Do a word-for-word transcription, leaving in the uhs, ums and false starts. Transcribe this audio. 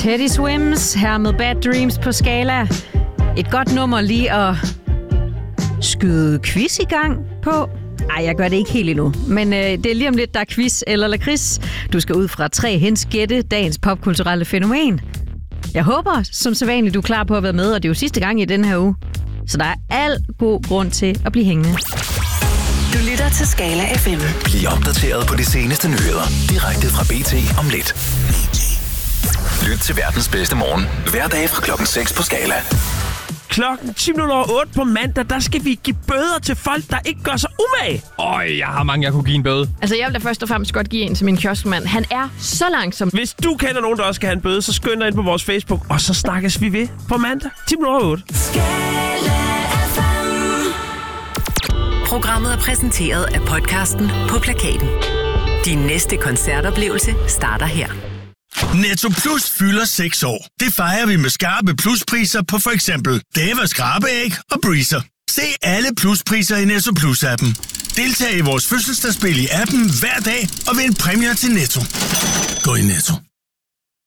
Teddy Swims her med Bad Dreams på Skala. Et godt nummer lige at skyde quiz i gang på. Ej, jeg gør det ikke helt endnu. Men øh, det er lige om lidt, der er quiz eller lakrids. Du skal ud fra tre hens gætte dagens popkulturelle fænomen. Jeg håber, som sædvanligt, du er klar på at være med, og det er jo sidste gang i den her uge. Så der er al god grund til at blive hængende. Du lytter til Skala F M. Bliv opdateret på de seneste nyheder direkte fra B T om lidt. Lyt til verdens bedste morgen hver dag fra klokken seks på Skala. Klokken ti minutter over otte på mandag, der skal vi give bøder til folk, der ikke gør sig umage. Øj, jeg har mange, jeg kunne give en bøde. Altså, jeg vil da først og fremmest godt give en til min kioskmand. Han er så langsom. Hvis du kender nogen, der også skal have en bøde, så skynd dig ind på vores Facebook, og så snakkes vi ved på mandag. ti minutter over otte. Programmet er præsenteret af podcasten På Plakaten. Din næste koncertoplevelse starter her. Netto Plus fylder seks år. Det fejrer vi med skarpe pluspriser på for eksempel Davas skrabeæg og Breezer. Se alle pluspriser i Netto Plus-appen. Deltag i vores fødselsdagsspil i appen hver dag og vind præmier til Netto. Gå i Netto.